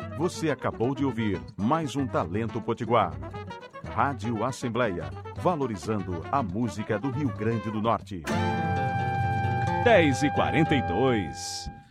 Você acabou de ouvir mais um Talento Potiguar. Rádio Assembleia, valorizando a música do Rio Grande do Norte. 10h42.